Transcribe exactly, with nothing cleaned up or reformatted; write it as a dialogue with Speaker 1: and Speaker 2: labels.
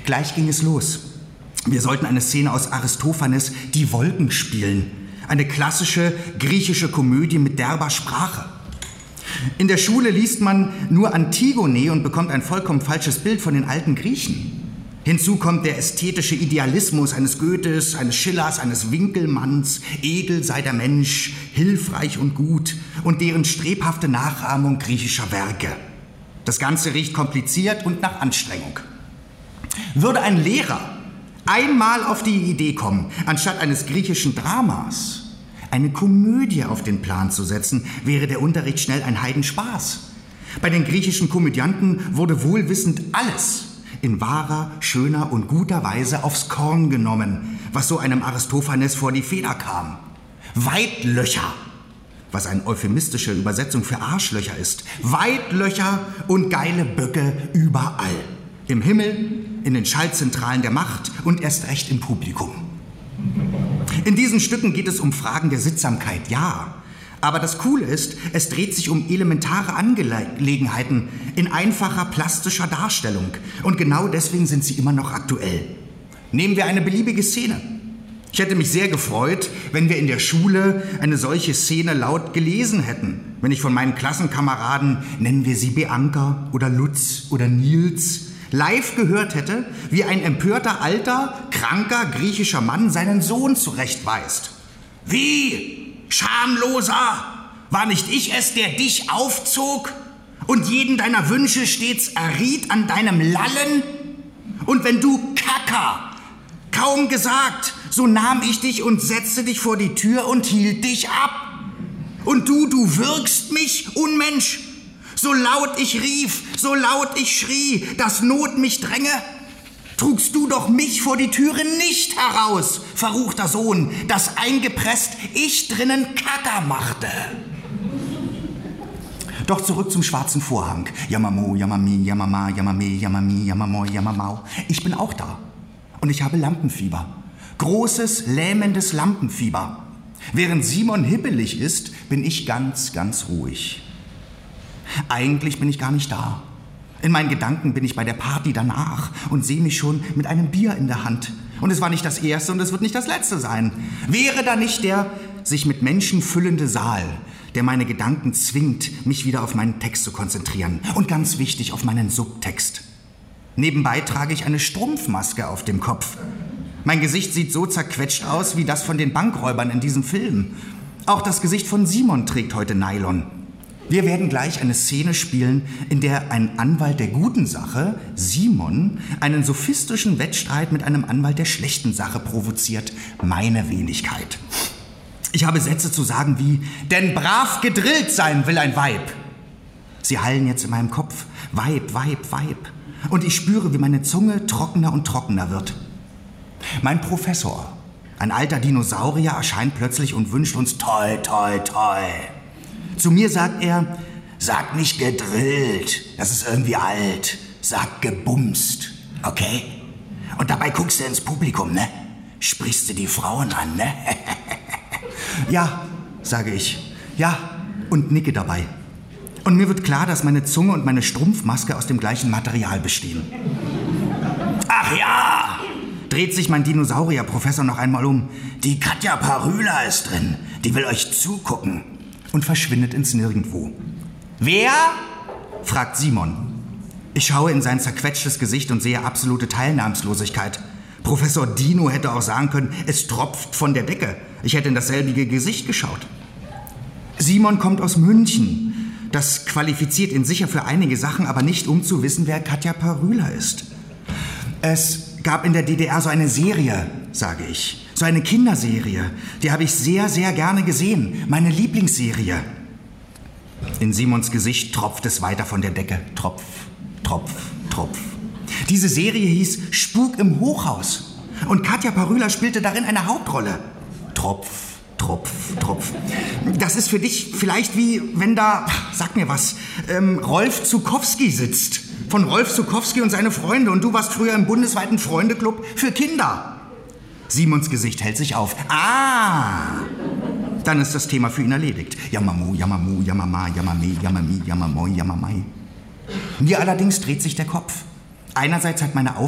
Speaker 1: Gleich ging es los. Wir sollten eine Szene aus Aristophanes Die Wolken spielen. Eine klassische griechische Komödie mit derber Sprache. In der Schule liest man nur Antigone und bekommt ein vollkommen falsches Bild von den alten Griechen. Hinzu kommt der ästhetische Idealismus eines Goethes, eines Schillers, eines Winkelmanns. Edel sei der Mensch, hilfreich und gut, und deren strebhafte Nachahmung griechischer Werke. Das Ganze riecht kompliziert und nach Anstrengung. Würde ein Lehrer einmal auf die Idee kommen, anstatt eines griechischen Dramas eine Komödie auf den Plan zu setzen, wäre der Unterricht schnell ein Heidenspaß. Bei den griechischen Komödianten wurde wohlwissend alles in wahrer, schöner und guter Weise aufs Korn genommen, was so einem Aristophanes vor die Feder kam. Weitlöcher, was eine euphemistische Übersetzung für Arschlöcher ist. Weitlöcher und geile Böcke überall. Im Himmel, in den Schaltzentralen der Macht und erst recht im Publikum. In diesen Stücken geht es um Fragen der Sittsamkeit, ja. Aber das Coole ist, es dreht sich um elementare Angelegenheiten in einfacher, plastischer Darstellung. Und genau deswegen sind sie immer noch aktuell. Nehmen wir eine beliebige Szene. Ich hätte mich sehr gefreut, wenn wir in der Schule eine solche Szene laut gelesen hätten. Wenn ich von meinen Klassenkameraden, nennen wir sie Bianca oder Lutz oder Nils, live gehört hätte, wie ein empörter, alter, kranker griechischer Mann seinen Sohn zurechtweist. Wie? Schamloser! War nicht ich es, der dich aufzog und jeden deiner Wünsche stets erriet an deinem Lallen? Und wenn du Kacker, kaum gesagt, so nahm ich dich und setzte dich vor die Tür und hielt dich ab. Und du, du würgst mich, Unmensch! So laut ich rief, so laut ich schrie, dass Not mich dränge, trugst du doch mich vor die Türe nicht heraus, verruchter Sohn, dass eingepresst ich drinnen Kacker machte. Doch zurück zum schwarzen Vorhang. Yamamo, Yamami, Yamama, Yamame, Yamami, Yamamo, Yamamau. Ich bin auch da. Und ich habe Lampenfieber. Großes, lähmendes Lampenfieber. Während Simon hibbelig ist, bin ich ganz, ganz ruhig. Eigentlich bin ich gar nicht da. In meinen Gedanken bin ich bei der Party danach und sehe mich schon mit einem Bier in der Hand. Und es war nicht das erste und es wird nicht das letzte sein. Wäre da nicht der sich mit Menschen füllende Saal, der meine Gedanken zwingt, mich wieder auf meinen Text zu konzentrieren. Und ganz wichtig, auf meinen Subtext. Nebenbei trage ich eine Strumpfmaske auf dem Kopf. Mein Gesicht sieht so zerquetscht aus wie das von den Bankräubern in diesem Film. Auch das Gesicht von Simon trägt heute Nylon. Wir werden gleich eine Szene spielen, in der ein Anwalt der guten Sache, Simon, einen sophistischen Wettstreit mit einem Anwalt der schlechten Sache provoziert. Meine Wenigkeit. Ich habe Sätze zu sagen wie, denn brav gedrillt sein will ein Weib. Sie hallen jetzt in meinem Kopf. Weib, Weib, Weib. Und ich spüre, wie meine Zunge trockener und trockener wird. Mein Professor, ein alter Dinosaurier, erscheint plötzlich und wünscht uns toi, toi, toi. Zu mir sagt er, sag nicht gedrillt, das ist irgendwie alt. Sag gebumst, okay? Und dabei guckst du ins Publikum, ne? Sprichst du die Frauen an, ne? Ja, sage ich. Ja, und nicke dabei. Und mir wird klar, dass meine Zunge und meine Strumpfmaske aus dem gleichen Material bestehen. Ach ja, dreht sich mein Dinosaurier-Professor noch einmal um. Die Katja Parüla ist drin, die will euch zugucken. Und verschwindet ins Nirgendwo. Wer? Fragt Simon. Ich schaue in sein zerquetschtes Gesicht und sehe absolute Teilnahmslosigkeit. Professor Dino hätte auch sagen können, es tropft von der Decke. Ich hätte in dasselbige Gesicht geschaut. Simon kommt aus München. Das qualifiziert ihn sicher für einige Sachen, aber nicht um zu wissen, wer Katja Parüla ist. Es gab in der D D R so eine Serie, sage ich. So eine Kinderserie. Die habe ich sehr, sehr gerne gesehen. Meine Lieblingsserie. In Simons Gesicht tropft es weiter von der Decke. Tropf, Tropf, Tropf. Diese Serie hieß Spuk im Hochhaus. Und Katja Parüla spielte darin eine Hauptrolle. Tropf, Tropf, Tropf. Das ist für dich vielleicht wie, wenn da, sag mir was, ähm, Rolf Zukowski sitzt. Von Rolf Zukowski und seine Freunde. Und du warst früher im bundesweiten Freundeclub für Kinder. Simons Gesicht hält sich auf. Ah! Dann ist das Thema für ihn erledigt. Yamamu, Yamamu, Yamama, Yamame, Yamami, Yamamoi, Yamamai. Mir allerdings dreht sich der Kopf. Einerseits hat meine